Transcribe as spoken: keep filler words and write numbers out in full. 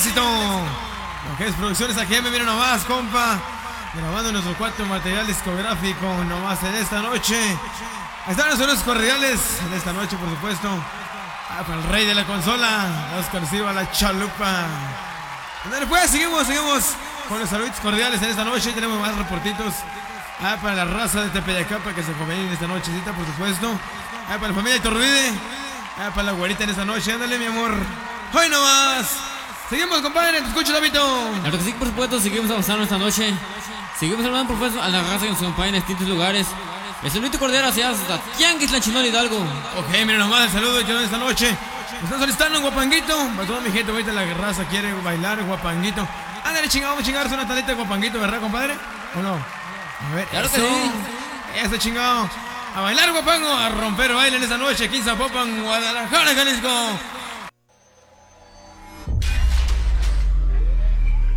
éxito. Lo que es Producciones A G M, mira nomás, compa. Grabando nuestro cuarto material discográfico nomás en esta noche. Ahí están los saludos cordiales en esta noche, por supuesto. Ah, para el rey de la consola, Oscar Silva, la chalupa. Andale, pues, seguimos, seguimos con los saludos cordiales en esta noche. Tenemos más reportitos. Ah, para la raza de Tepeyacapa que se conviene en esta nochecita, por supuesto. Ah, para la familia de Iturbide. Ah, para la güerita en esta noche. Ándale, mi amor. Hoy nomás. Seguimos, compadre. Te escucho, Davito. Claro que sí, por supuesto. Seguimos avanzando esta noche. Seguimos hablando, por supuesto, a la raza que nos acompaña en distintos lugares. El saludo cordial hacia hasta Tianguis, la Chinol Hidalgo. Ok, miren nomás el saludo de esta noche. Están solicitando un guapanguito. Para toda mi gente, ahorita la raza quiere bailar guapanguito. Ándale, chingado, vamos a chingarse una talita de guapanguito, ¿verdad, compadre? ¿O no? A ver, claro eso. que sí. Eso, chingado. A bailar guapango, a romper baile en esta noche aquí en Zapopan, Guadalajara, Jalisco.